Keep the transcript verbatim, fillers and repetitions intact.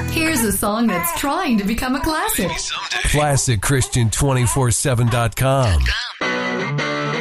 Here's a song that's trying to become a classic. Classic Christian two forty-seven dot com.